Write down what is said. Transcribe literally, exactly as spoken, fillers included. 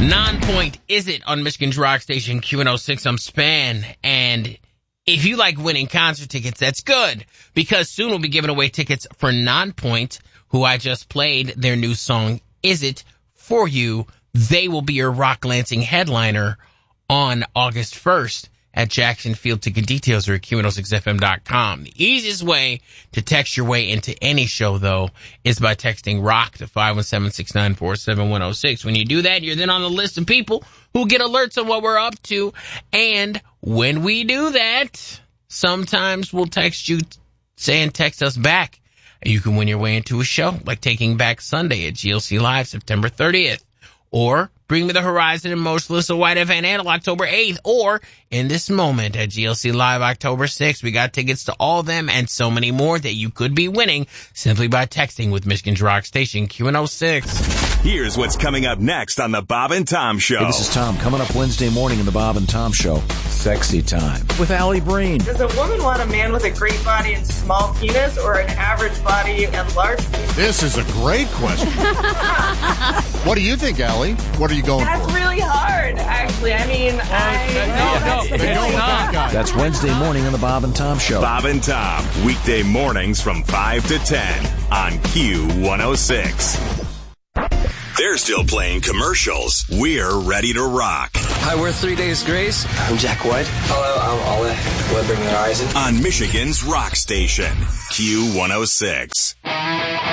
Non-point is it on Michigan's Rock Station Q one oh six. I'm Span, and if you like winning concert tickets, that's good, because soon we'll be giving away tickets for Non-Point, who I just played their new song, Is It, for you. They will be your Rock Lansing headliner on August first at Jackson Field. Ticket details are at Q one oh six F M dot com. The easiest way to text your way into any show, though, is by texting ROCK to five one seven, six nine four, seven one oh six. When you do that, you're then on the list of people who get alerts on what we're up to. And when we do that, sometimes we'll text you saying text us back. You can win your way into a show, like Taking Back Sunday at G L C Live September thirtieth. Or Bring Me the Horizon and Motionless of White Van Andel October eighth. Or In This Moment at G L C Live October sixth. We got tickets to all of them and so many more that you could be winning simply by texting with Michigan's Rock Station Q one oh six. Here's what's coming up next on the Bob and Tom Show. Hey, this is Tom. Coming up Wednesday morning in the Bob and Tom Show, Sexy Time with Allie Breen. Does a woman want a man with a great body and small penis, or an average body and large penis? This is a great question. What do you think, Allie? What are you going That's for? That's really hard, actually. I mean, uh, I... No, no, they go with that guy. That's Wednesday morning on the Bob and Tom Show. Bob and Tom, weekday mornings from five to ten on Q one oh six. They're still playing commercials. We're ready to rock. Hi, we're Three Days Grace. I'm Jack White. Hello, I'm Ole. We're Bring Me the Horizon. On Michigan's Rock Station, Q one oh six.